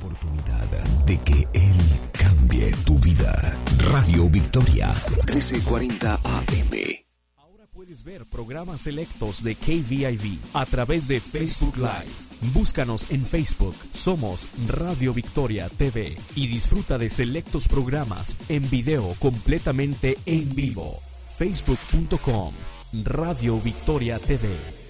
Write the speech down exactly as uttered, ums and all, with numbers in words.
oportunidad de que Él cambie tu vida. Radio Victoria, trece cuarenta A M. Ahora puedes ver programas selectos de K V I V a través de Facebook Live. Búscanos en Facebook, somos Radio Victoria T V y disfruta de selectos programas en video completamente en vivo. Facebook punto com, Radio Victoria T V.